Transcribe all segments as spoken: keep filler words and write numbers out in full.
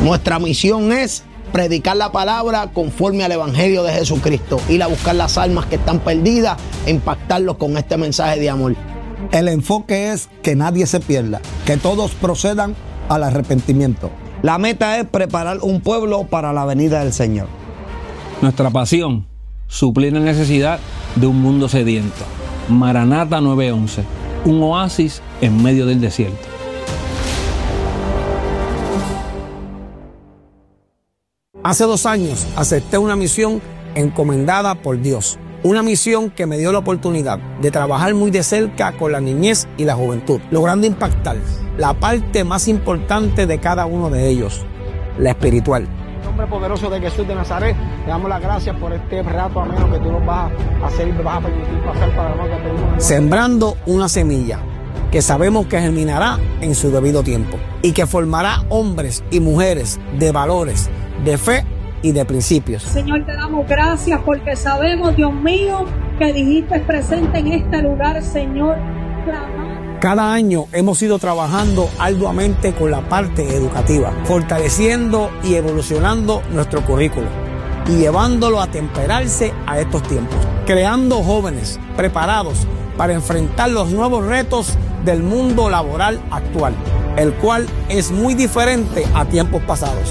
Nuestra misión es predicar la palabra conforme al Evangelio de Jesucristo, ir a buscar las almas que están perdidas e impactarlos con este mensaje de amor. El enfoque es que nadie se pierda, que todos procedan al arrepentimiento. La meta es preparar un pueblo para la venida del Señor. Nuestra pasión, suplir la necesidad de un mundo sediento. Maranata nueve once, un oasis en medio del desierto. Hace dos años acepté una misión encomendada por Dios. Una misión que me dio la oportunidad de trabajar muy de cerca con la niñez y la juventud, logrando impactar la parte más importante de cada uno de ellos, la espiritual. En el nombre poderoso de Jesús de Nazaret, te damos las gracias por este rato ameno que tú nos vas a hacer y me vas a permitir pasar para lo que tenemos. Sembrando una semilla que sabemos que germinará en su debido tiempo y que formará hombres y mujeres de valores, de fe y de principios. Señor, te damos gracias porque sabemos, Dios mío, que dijiste presente en este lugar, Señor. Clamar. Cada año hemos ido trabajando arduamente con la parte educativa, fortaleciendo y evolucionando nuestro currículo y llevándolo a temperarse a estos tiempos, creando jóvenes preparados para enfrentar los nuevos retos del mundo laboral actual, el cual es muy diferente a tiempos pasados.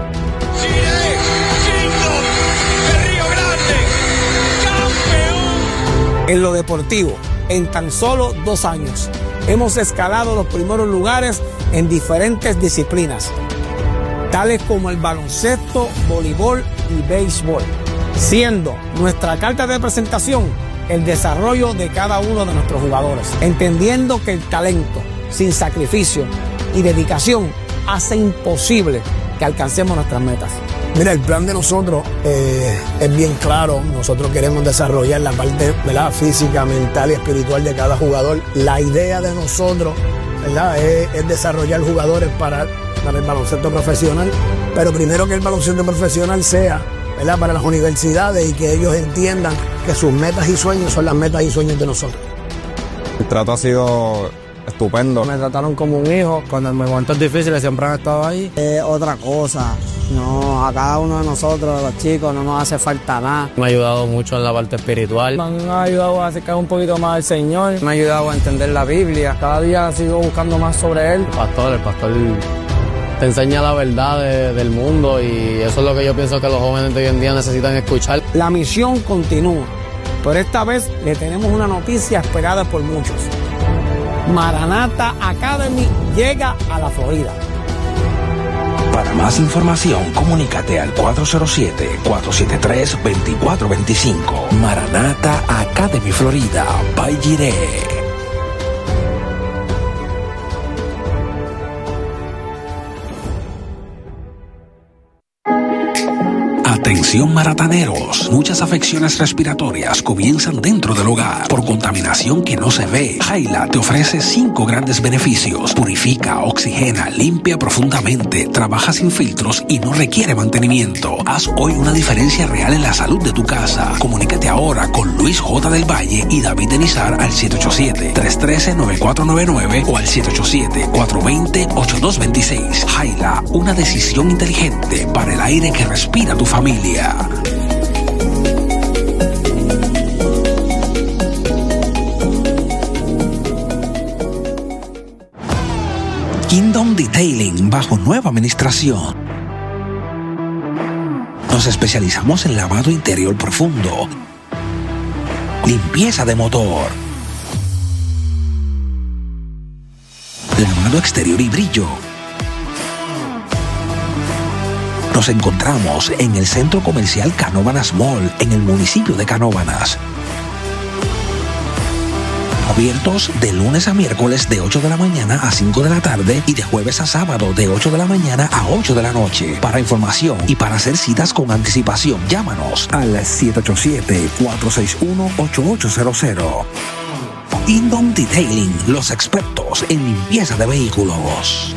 En lo deportivo, en tan solo dos años, hemos escalado los primeros lugares en diferentes disciplinas, tales como el baloncesto, voleibol y béisbol, siendo nuestra carta de presentación el desarrollo de cada uno de nuestros jugadores, entendiendo que el talento, sin sacrificio y dedicación, hace imposible que alcancemos nuestras metas. Mira, el plan de nosotros eh, es bien claro. Nosotros queremos desarrollar la parte, ¿verdad?, física, mental y espiritual de cada jugador. La idea de nosotros, ¿verdad?, es, es desarrollar jugadores para, para el baloncesto profesional, pero primero que el baloncesto profesional sea, ¿verdad?, para las universidades y que ellos entiendan que sus metas y sueños son las metas y sueños de nosotros. El trato ha sido estupendo. Me trataron como un hijo. Cuando en momentos difíciles siempre han estado ahí. Eh, otra cosa, no, a cada uno de nosotros, los chicos, no nos hace falta nada. Me ha ayudado mucho en la parte espiritual. Me han ayudado a acercar un poquito más al Señor. Me ha ayudado a entender la Biblia. Cada día sigo buscando más sobre Él. El pastor, el pastor te enseña la verdad de, del mundo y eso es lo que yo pienso que los jóvenes de hoy en día necesitan escuchar. La misión continúa, pero esta vez le tenemos una noticia esperada por muchos. Maranata Academy llega a la Florida. Para más información, comunícate al cuatro cero siete, cuatro siete tres, dos cuatro dos cinco. Maranata Academy Florida, by Jireh. Atención marataneros, muchas afecciones respiratorias comienzan dentro del hogar por contaminación que no se ve. Jaila te ofrece cinco grandes beneficios: purifica, oxigena, limpia profundamente, trabaja sin filtros y no requiere mantenimiento. Haz hoy una diferencia real en la salud de tu casa. Comunícate ahora con Luis J. del Valle y David Denizar al siete ocho siete, tres uno tres, nueve cuatro nueve nueve o al siete ocho siete, cuatro dos cero, ocho dos dos seis. Jaila, una decisión inteligente para el aire que respira tu familia. Kingdom Detailing bajo nueva administración. Nos especializamos en lavado interior profundo, limpieza de motor, lavado exterior y brillo. Nos encontramos en el Centro Comercial Canóvanas Mall, en el municipio de Canóvanas. Abiertos de lunes a miércoles de ocho de la mañana a cinco de la tarde y de jueves a sábado de ocho de la mañana a ocho de la noche. Para información y para hacer citas con anticipación, llámanos al siete ocho siete, cuatro seis uno, ocho ocho cero cero. Kingdom Detailing, los expertos en limpieza de vehículos.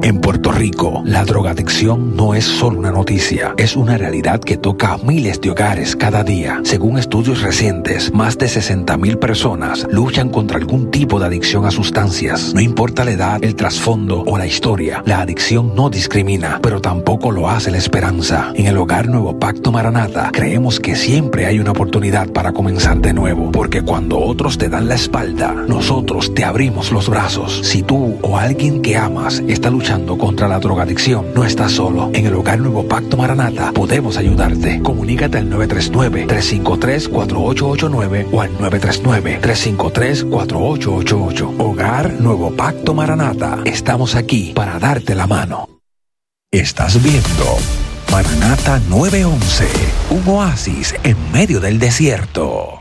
En Puerto Rico, la drogadicción no es solo una noticia, es una realidad que toca a miles de hogares cada día. Según estudios recientes, más de sesenta mil personas luchan contra algún tipo de adicción a sustancias. No importa la edad, el trasfondo o la historia, la adicción no discrimina, pero tampoco lo hace la esperanza. En el Hogar Nuevo Pacto Maranata, creemos que siempre hay una oportunidad para comenzar de nuevo, porque cuando otros te dan la espalda, nosotros te abrimos los brazos. Si tú o alguien que amas está luchando contra la drogadicción, no estás solo. En el Hogar Nuevo Pacto Maranata podemos ayudarte. Comunícate al nueve tres nueve, tres cinco tres, cuatro ocho ocho nueve o al nueve tres nueve, tres cinco tres, cuatro ocho ocho ocho. Hogar Nuevo Pacto Maranata. Estamos aquí para darte la mano. Estás viendo Maranata nueve once, un oasis en medio del desierto.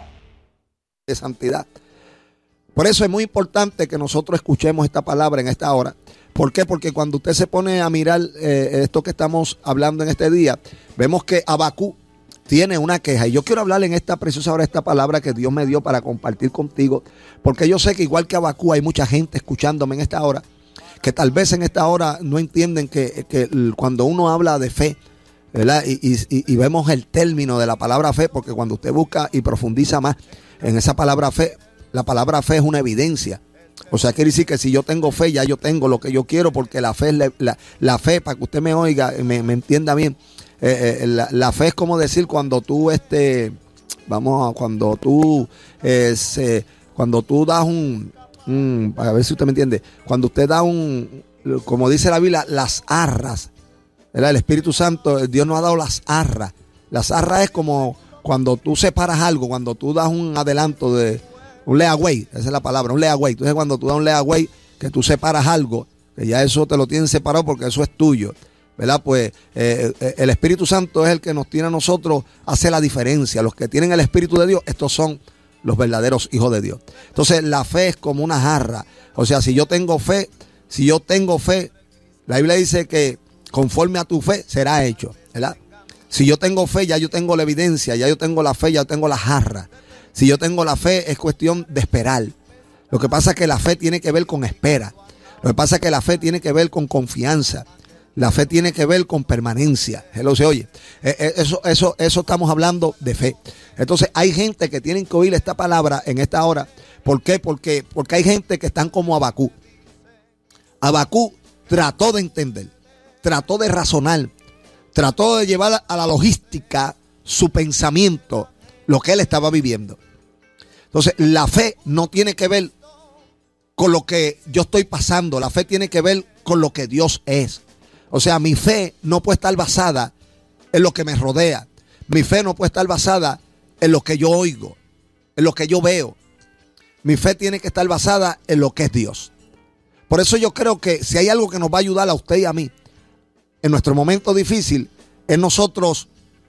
De santidad. Por eso es muy importante que nosotros escuchemos esta palabra en esta hora. ¿Por qué? Porque cuando usted se pone a mirar eh, esto que estamos hablando en este día, vemos que Habacuc tiene una queja. Y yo quiero hablar en esta preciosa hora esta palabra que Dios me dio para compartir contigo. Porque yo sé que igual que Habacuc hay mucha gente escuchándome en esta hora que tal vez en esta hora no entienden que, que cuando uno habla de fe, ¿verdad? Y, y, y vemos el término de la palabra fe, porque cuando usted busca y profundiza más en esa palabra fe, la palabra fe es una evidencia. O sea, quiere decir que si yo tengo fe, ya yo tengo lo que yo quiero, porque la fe es la, la, la fe, para que usted me oiga, me, me entienda bien. Eh, eh, la, la fe es como decir cuando tú, este, vamos a, cuando tú, eh, se, cuando tú das un, un, a ver si usted me entiende, cuando usted da un, como dice la Biblia, las arras, ¿verdad? El Espíritu Santo, Dios nos ha dado las arras. Las arras es como cuando tú separas algo, cuando tú das un adelanto de un layaway, esa es la palabra, un layaway. Entonces cuando tú das un layaway, que tú separas algo, que ya eso te lo tienen separado porque eso es tuyo, ¿verdad? Pues eh, el Espíritu Santo es el que nos tiene a nosotros, hace la diferencia. Los que tienen el Espíritu de Dios, estos son los verdaderos hijos de Dios. Entonces la fe es como una jarra. O sea, si yo tengo fe, si yo tengo fe, la Biblia dice que conforme a tu fe será hecho, ¿verdad? Si yo tengo fe, ya yo tengo la evidencia, ya yo tengo la fe, ya yo tengo la jarra. Si yo tengo la fe, es cuestión de esperar. Lo que pasa es que la fe tiene que ver con espera. Lo que pasa es que la fe tiene que ver con confianza. La fe tiene que ver con permanencia. Hello, se oye. Eso, eso, eso estamos hablando de fe. Entonces hay gente que tienen que oír esta palabra en esta hora. ¿Por qué? Porque, porque hay gente que están como Habacuc. Habacuc trató de entender, trató de razonar, trató de llevar a la logística su pensamiento, lo que él estaba viviendo. Entonces, la fe no tiene que ver con lo que yo estoy pasando. La fe tiene que ver con lo que Dios es. O sea, mi fe no puede estar basada en lo que me rodea. Mi fe no puede estar basada en lo que yo oigo, en lo que yo veo. Mi fe tiene que estar basada en lo que es Dios. Por eso yo creo que si hay algo que nos va a ayudar a usted y a mí en nuestro momento difícil, es nosotros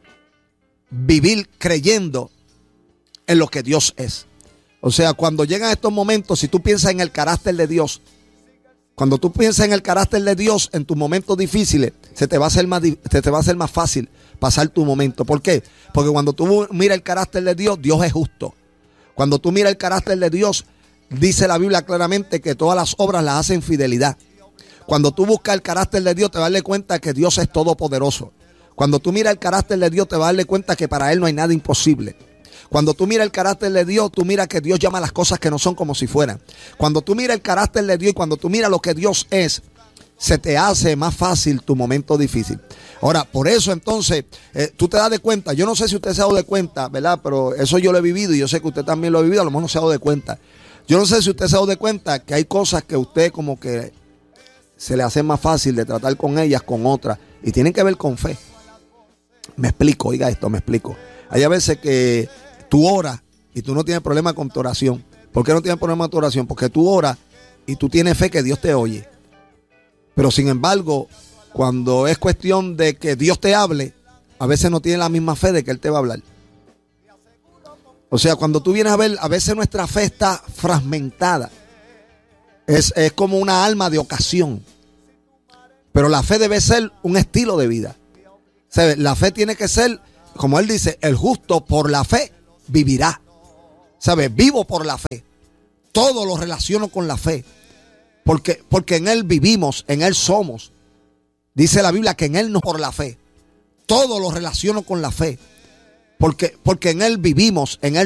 vivir creyendo en lo que Dios es. O sea, cuando llegan estos momentos, si tú piensas en el carácter de Dios, cuando tú piensas en el carácter de Dios en tus momentos difíciles, se te va a hacer más, se te va a hacer más fácil pasar tu momento. ¿Por qué? Porque cuando tú miras el carácter de Dios, Dios es justo. Cuando tú miras el carácter de Dios, dice la Biblia claramente que todas las obras las hace en fidelidad. Cuando tú buscas el carácter de Dios, te vas a darle cuenta que Dios es todopoderoso. Cuando tú miras el carácter de Dios, te vas a darle cuenta que para Él no hay nada imposible. Cuando tú miras el carácter de Dios, tú miras que Dios llama las cosas que no son como si fueran. Cuando tú miras el carácter de Dios y cuando tú miras lo que Dios es, se te hace más fácil tu momento difícil. Ahora, por eso entonces, eh, tú te das de cuenta, yo no sé si usted se ha dado de cuenta, ¿verdad? Pero eso yo lo he vivido y yo sé que usted también lo ha vivido, a lo mejor no se ha dado de cuenta. Yo no sé si usted se ha dado de cuenta que hay cosas que usted como que se le hace más fácil de tratar con ellas, con otras, y tienen que ver con fe. Me explico, oiga esto, me explico. Hay a veces que tú oras y tú no tienes problema con tu oración. ¿Por qué no tienes problema con tu oración? Porque tú oras y tú tienes fe que Dios te oye. Pero sin embargo, cuando es cuestión de que Dios te hable, a veces no tienes la misma fe de que Él te va a hablar. O sea, cuando tú vienes a ver, a veces nuestra fe está fragmentada. Es, es como una alma de ocasión. Pero la fe debe ser un estilo de vida. ¿Sabe? La fe tiene que ser, como Él dice, el justo por la fe vivirá. ¿Sabe? Vivo por la fe. Todo lo relaciono con la fe. Porque, porque en Él vivimos, en Él somos. Dice la Biblia que en Él nos por la fe. Todo lo relaciono con la fe. Porque, porque en Él vivimos, en Él